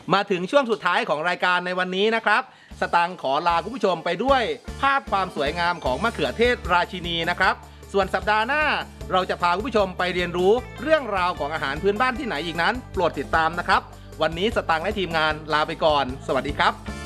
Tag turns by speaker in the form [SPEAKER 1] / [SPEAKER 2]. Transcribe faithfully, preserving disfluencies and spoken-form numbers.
[SPEAKER 1] มาถึงช่วงสุดท้ายของรายการในวันนี้นะครับสตังค์ขอลาคุณผู้ชมไปด้วยภาพความสวยงามของมะเขือเทศราชินีนะครับส่วนสัปดาห์หน้าเราจะพาคุณผู้ชมไปเรียนรู้เรื่องราวของอาหารพื้นบ้านที่ไหนอีกนั้นโปรดติดตามนะครับวันนี้สตังค์และทีมงานลาไปก่อนสวัสดีครับ